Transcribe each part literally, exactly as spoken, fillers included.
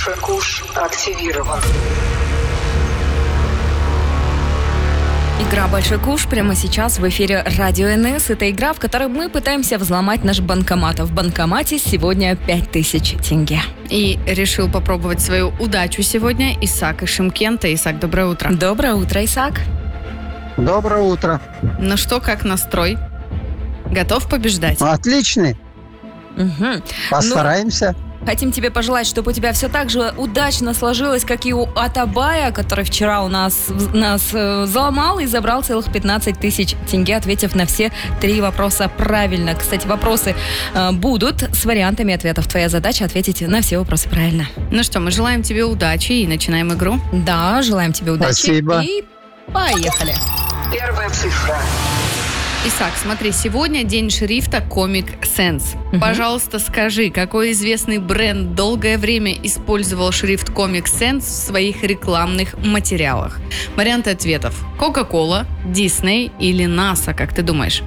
Большой куш активирован. Игра «Большой куш» прямо сейчас в эфире Радио эн эс. Это игра, в которой мы пытаемся взломать наш банкомат. В банкомате сегодня пять тысяч тенге. И решил попробовать свою удачу сегодня Исаак из Шымкента. Исаак, доброе утро. Доброе утро, Исаак. Доброе утро. Ну что, как настрой? Готов побеждать? Отличный. Угу. Постараемся. Ну, хотим тебе пожелать, чтобы у тебя все так же удачно сложилось, как и у Атабая, который вчера у нас, нас э, взломал и забрал целых пятнадцать тысяч тенге, ответив на все три вопроса правильно. Кстати, вопросы э, будут с вариантами ответов. Твоя задача ответить на все вопросы правильно. Ну что, мы желаем тебе удачи и начинаем игру. Да, желаем тебе удачи. Спасибо. И поехали. Первая цифра. Исаак, смотри, сегодня день шрифта Comic Sans. Угу. Пожалуйста, скажи, какой известный бренд долгое время использовал шрифт Comic Sans в своих рекламных материалах? Варианты ответов: Coca-Cola, Disney или NASA, как ты думаешь?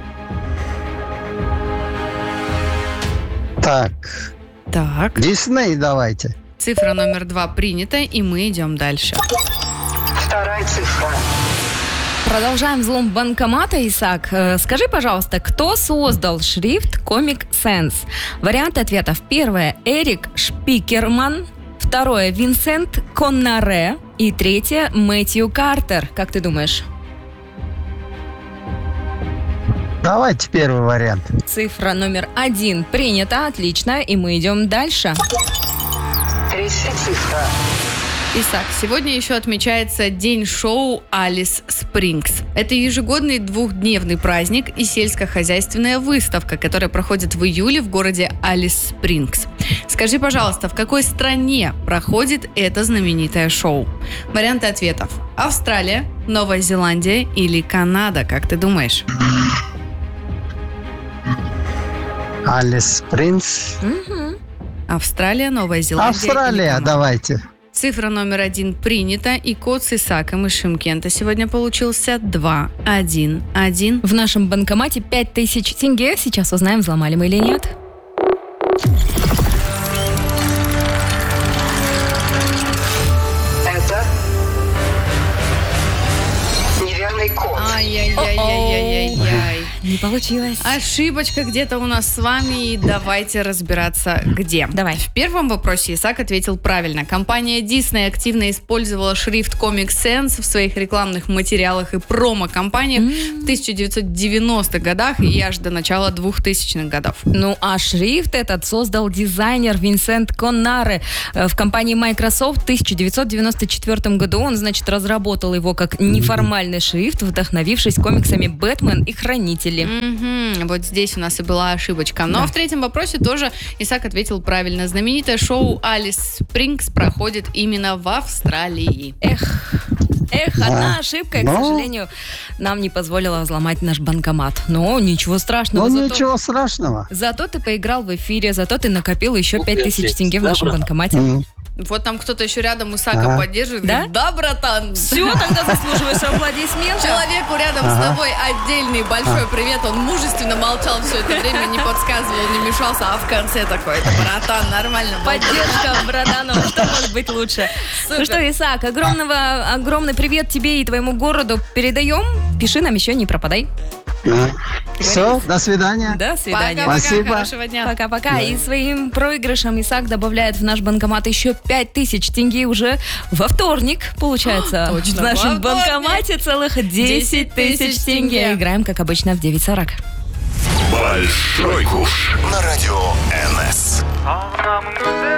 Так, Так. Дисней давайте. Цифра номер два принята, и мы идем дальше. Вторая цифра. Продолжаем взлом банкомата, Исаак. Э, Скажи, пожалуйста, кто создал шрифт Comic Sans? Варианты ответов. Первое – Эрик Шпикерман. Второе – Винсент Коннаре. И третье – Мэтью Картер. Как ты думаешь? Давайте первый вариант. Цифра номер один принята. Отлично. И мы идем дальше. Третья цифра. Исаак, сегодня еще отмечается День шоу Алис Спрингс. Это ежегодный двухдневный праздник и сельскохозяйственная выставка, которая проходит в июле в городе Алис Спрингс. Скажи, пожалуйста, в какой стране проходит это знаменитое шоу? Варианты ответов: Австралия, Новая Зеландия или Канада, как ты думаешь? Алис Принц. Угу. Австралия, Новая Зеландия или Австралия Канада? давайте. Цифра номер один принята, и код с Исааком из Шымкента сегодня получился два один один. В нашем банкомате пять тысяч тенге. Сейчас узнаем, взломали мы или нет. Это неверный код. Ай-яй-яй-яй-яй-яй. Не получилось. Ошибочка где-то у нас с вами, и давайте разбираться, где. Давай. В первом вопросе Исаак ответил правильно. Компания Disney активно использовала шрифт Comic Sans в своих рекламных материалах и промо-компаниях mm. в тысяча девятьсот девяностых годах и аж до начала двухтысячных годов. Ну, а шрифт этот создал дизайнер Винсент Коннаре в компании Microsoft в тысяча девятьсот девяносто четвёртом году. Он, значит, разработал его как неформальный шрифт, вдохновившись комиксами «Бэтмен» и «Хранители». Mm-hmm. Вот здесь у нас и была ошибочка. Но Да. в третьем вопросе тоже Исаак ответил правильно. Знаменитое шоу Алис Спрингс проходит именно в Австралии. Эх, эх, Да. одна ошибка, к Но- сожалению, нам не позволила взломать наш банкомат. Но ничего страшного. Ну зато... ничего страшного. Зато ты поиграл в эфире, зато ты накопил еще пять тысяч тенге в нашем банкомате. М. Вот там кто-то еще рядом Исаака Ага. поддерживает. Да? Говорит, да, братан? Все, тогда заслуживаешь аплодисментов. Человеку рядом с Ага. тобой отдельный большой привет. Он мужественно молчал все это время, не подсказывал, не мешался, а в конце такой: братан, нормально. Поддержка братану, что может быть лучше? Супер. Ну что, Исаак, огромного, огромный привет тебе и твоему городу передаем. Пиши нам еще, не пропадай. Все, до свидания. До свидания. Пока-пока, Спасибо. хорошего дня. Пока-пока. И своим проигрышем Исаак добавляет в наш банкомат еще пять тысяч тенге уже во вторник, получается. Точно, В нашем во вторник. банкомате целых десять тысяч тенге. Играем, как обычно, в девять сорок. Большой куш на радио эн эс. En amour